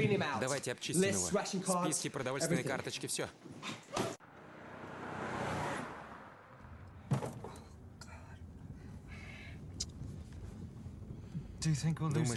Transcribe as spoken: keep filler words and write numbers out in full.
Давайте обчистим его. Списки, продовольственные карточки, все. Думаешь,